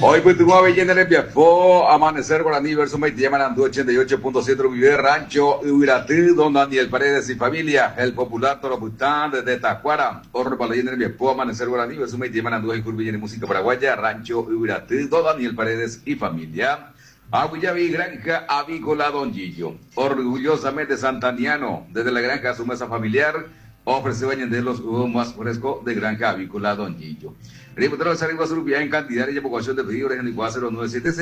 Hoy pues tuvo a Bellena en el Biafó, Amanecer Guaraní versus Maití, llaman 88.7 Vive Rancho Uiratí, don Daniel Paredes y familia, el popular Toro Bután desde Tacuara, Horno para Leyenda en el Biafó, Amanecer Guaraní versus Maití, llaman en Curvilla en música paraguaya, Rancho Uiratí, don Daniel Paredes y familia. Aguillaví, Granja Avícola Don Gillo, orgullosamente santaniano, desde la granja a su mesa familiar, ofrece de los jugos más frescos de Granja Avícola Don Gillo. Ripotero de Sarigua Surubia en cantidad y evacuación de pedidos en el 4097